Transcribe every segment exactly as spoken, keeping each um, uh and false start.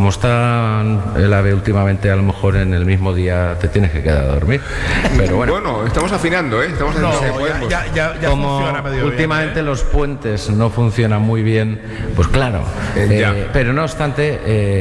como está el AVE últimamente, a lo mejor en el mismo día te tienes que quedar a dormir. Pero bueno, bueno estamos afinando, ¿eh? Estamos No, haciendo, ya, ya, ya, ya como funciona medio últimamente bien, ¿eh? los puentes no funcionan muy bien, pues claro. Eh, eh, ya. pero no obstante,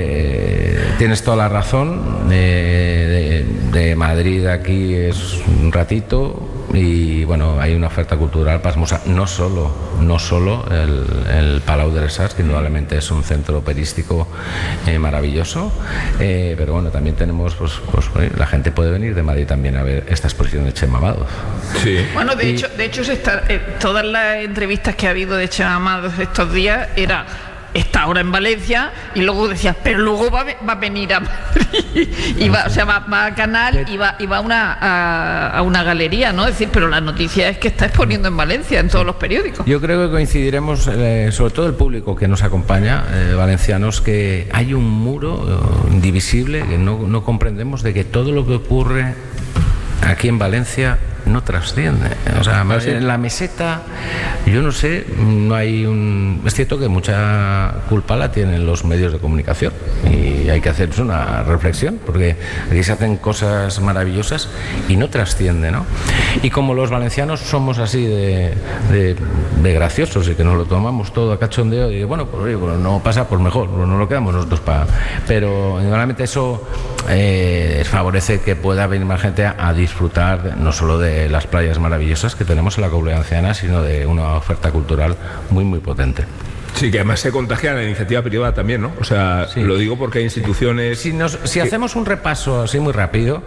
eh, tienes toda la razón. Eh, de, de Madrid aquí es un ratito. Y bueno, hay una oferta cultural pasmosa, no solo, no solo el, el Palau de les Arts, que indudablemente es un centro operístico eh, maravilloso, eh, pero bueno, también tenemos, pues, pues la gente puede venir de Madrid también a ver esta exposición de Chema Amados. Sí. Bueno, de Y- hecho, de hecho se está, eh, todas las entrevistas que ha habido de Chema Amados estos días era está ahora en Valencia y luego decía, pero luego va, a ve- va a venir a Madrid y va, o sea, va, va a Canal y va, y va a, una, a, a una galería, ¿no? Es decir, pero la noticia es que está exponiendo en Valencia, en todos los periódicos. Yo creo que coincidiremos, eh, sobre todo el público que nos acompaña, eh, valencianos, que hay un muro eh, indivisible que no, no comprendemos de que todo lo que ocurre aquí en Valencia no trasciende. O sea, más bien en la meseta, yo no sé, no hay un... Es cierto que mucha culpa la tienen los medios de comunicación y hay que hacer una reflexión, porque aquí se hacen cosas maravillosas y no trasciende, ¿no? Y como los valencianos somos así de, de, de graciosos y que nos lo tomamos todo a cachondeo, y bueno, pues oye, pues no pasa, pues mejor, no nos lo quedamos nosotros para... Pero normalmente eso eh, favorece que pueda venir más gente a, a disfrutar de- no solo de las playas maravillosas que tenemos en la Comunidad Valenciana, sino de una oferta cultural muy, muy potente. Sí, que además se contagia la iniciativa privada también, ¿no? O sea, Sí. lo digo porque hay instituciones... Si, nos- si hacemos un repaso así muy rápido,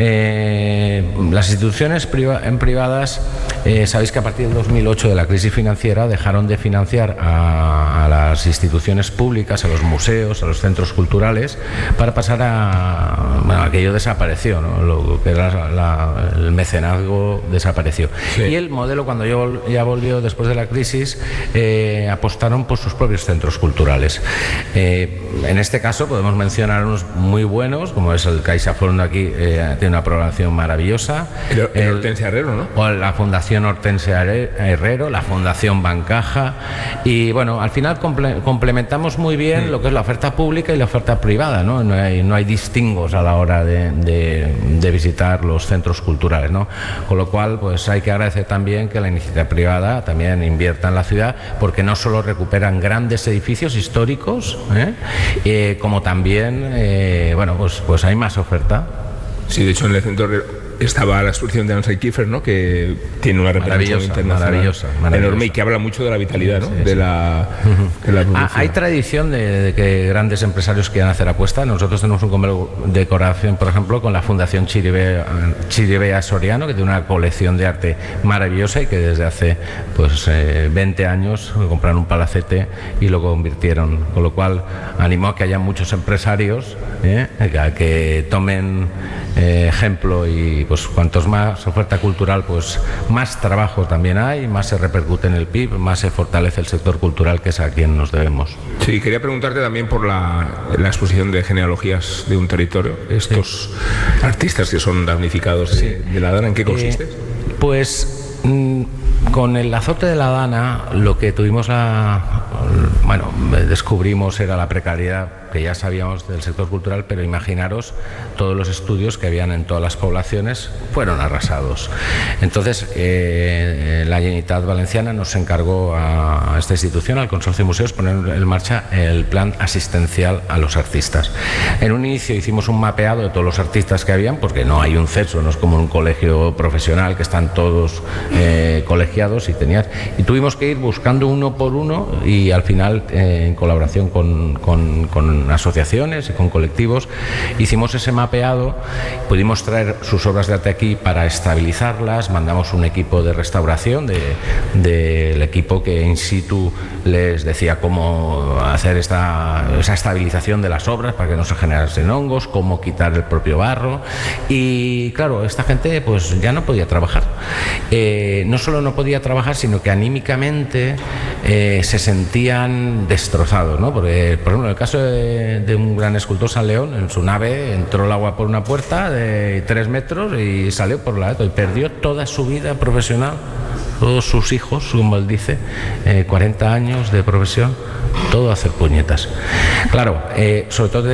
eh, las instituciones priva- en privadas, eh, sabéis que a partir del dos mil ocho de la crisis financiera dejaron de financiar a, a las instituciones públicas, a los museos, a los centros culturales, para pasar a... Bueno, aquello desapareció, ¿no? Lo que era la- la- el mecenazgo desapareció. Sí. Y el modelo, cuando ya, vol- ya volvió después de la crisis, eh, apostaron por sus propios centros culturales. Eh, en este caso podemos mencionar unos muy buenos, como es el CaixaForum aquí, eh, tiene una programación maravillosa. El, el El- Hortensia Herrero, ¿no? o la Fundación Hortensia Herre- Herrero, la Fundación Bancaja, y bueno, al final comple- complementamos muy bien lo que es la oferta pública y la oferta privada, ¿no? No hay, no hay distingos a la hora de, de- de visitar los centros culturales, ¿no? Con lo cual, pues hay que agradecer también que la iniciativa privada también invierta en la ciudad, porque no solo recuperan grandes edificios históricos, ¿eh? Eh, como también, eh, bueno, pues, pues hay más oferta. Sí, de hecho en el centro Herrero estaba la exposición de Ansel Kiefer, ¿no? Que tiene una repercusión Maravillosa, internacional maravillosa, maravillosa. enorme y que habla mucho de la vitalidad, ¿no? Sí, de, sí. La, de la Ah, producción. hay tradición de, de que grandes empresarios quieran hacer apuestas. Nosotros tenemos un convenio de colaboración, por ejemplo, con la Fundación Chiribea, Chiribea Soriano, que tiene una colección de arte maravillosa y que desde hace pues eh, veinte años compraron un palacete y lo convirtieron. Con lo cual, animo a que haya muchos empresarios eh, a que tomen eh, ejemplo, y pues cuantos más oferta cultural, pues más trabajo también hay, más se repercute en el P I B, más se fortalece el sector cultural, que es a quien nos debemos. Sí, quería preguntarte también por la, la exposición de genealogías de un territorio. Estos artistas que son damnificados de, de la Dana, ¿en qué consiste? Eh, pues mm, con el azote de la Dana, lo que tuvimos la, bueno, descubrimos era la precariedad que ya sabíamos del sector cultural, pero imaginaros todos los estudios que habían en todas las poblaciones fueron arrasados. Entonces eh, la Generalitat Valenciana nos encargó a, a esta institución, al Consorcio de Museos, poner en marcha el plan asistencial a los artistas. En un inicio hicimos un mapeado de todos los artistas que habían, porque no hay un censo, no es como un colegio profesional que están todos eh, colegiados, y tenías, y tuvimos que ir buscando uno por uno, y al final eh, en colaboración con, con, con asociaciones y con colectivos hicimos ese mapeado, pudimos traer sus obras de arte aquí para estabilizarlas, mandamos un equipo de restauración del de, de equipo que in situ les decía cómo hacer esta, esa estabilización de las obras para que no se generasen hongos, cómo quitar el propio barro, y claro, esta gente pues ya no podía trabajar. Eh, no solo no podía trabajar, sino que anímicamente eh, se sentían destrozados, ¿no? Porque, por ejemplo, en el caso de, de un gran escultor, San León, en su nave entró el agua por una puerta de tres metros y salió por la otra, y perdió toda su vida profesional, todos sus hijos, como él dice, eh, cuarenta años de profesión, todo a hacer puñetas. Claro, eh, sobre todo